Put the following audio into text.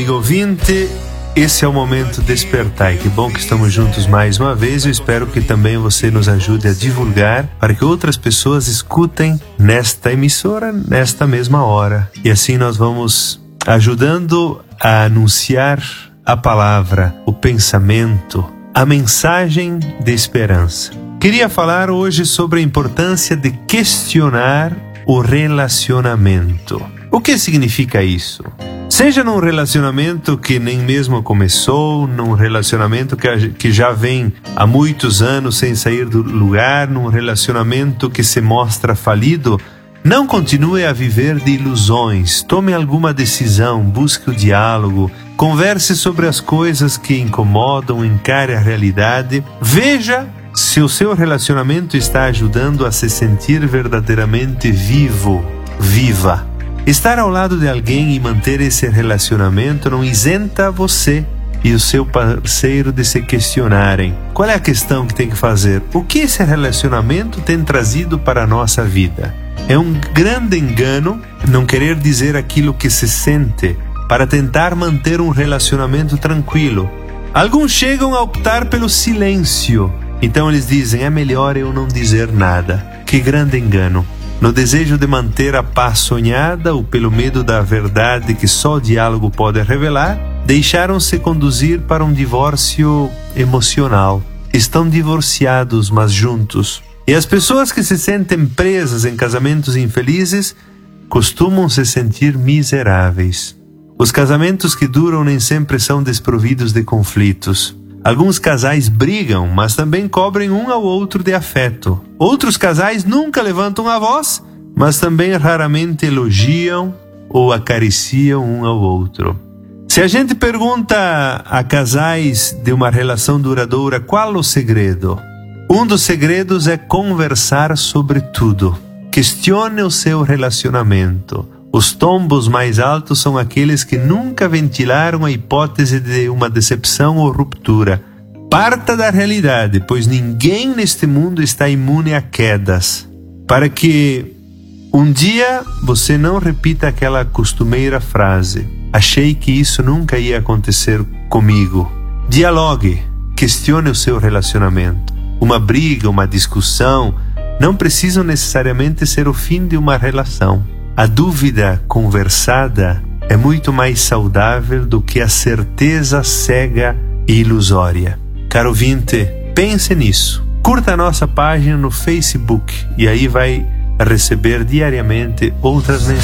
Amigo ouvinte, esse é o momento Despertai. Que bom que estamos juntos mais uma vez. Eu espero que também você nos ajude a divulgar para que outras pessoas escutem nesta emissora, nesta mesma hora. E assim nós vamos ajudando a anunciar a palavra, o pensamento, a mensagem de esperança. Queria falar hoje sobre a importância de questionar o relacionamento. O que significa isso? Seja num relacionamento que nem mesmo começou, num relacionamento que já vem há muitos anos sem sair do lugar, num relacionamento que se mostra falido, não continue a viver de ilusões. Tome alguma decisão, busque o diálogo, converse sobre as coisas que incomodam, encare a realidade, veja se o seu relacionamento está ajudando a se sentir verdadeiramente vivo, viva. Estar ao lado de alguém e manter esse relacionamento não isenta você e o seu parceiro de se questionarem. Qual é a questão que tem que fazer? O que esse relacionamento tem trazido para a nossa vida? É um grande engano não querer dizer aquilo que se sente para tentar manter um relacionamento tranquilo. Alguns chegam a optar pelo silêncio. Então eles dizem, é melhor eu não dizer nada. Que grande engano. No desejo de manter a paz sonhada ou pelo medo da verdade que só o diálogo pode revelar, deixaram-se conduzir para um divórcio emocional. Estão divorciados, mas juntos. E as pessoas que se sentem presas em casamentos infelizes costumam se sentir miseráveis. Os casamentos que duram nem sempre são desprovidos de conflitos. Alguns casais brigam, mas também cobrem um ao outro de afeto. Outros casais nunca levantam a voz, mas também raramente elogiam ou acariciam um ao outro. Se a gente pergunta a casais de uma relação duradoura qual o segredo, um dos segredos é conversar sobre tudo. Questione o seu relacionamento. Os tombos mais altos são aqueles que nunca ventilaram a hipótese de uma decepção ou ruptura. Parta da realidade, pois ninguém neste mundo está imune a quedas. Para que um dia você não repita aquela costumeira frase: achei que isso nunca ia acontecer comigo. Dialogue, questione o seu relacionamento. Uma briga, uma discussão, não precisam necessariamente ser o fim de uma relação. A dúvida conversada é muito mais saudável do que a certeza cega e ilusória. Caro ouvinte, pense nisso. Curta a nossa página no Facebook e aí vai receber diariamente outras mensagens.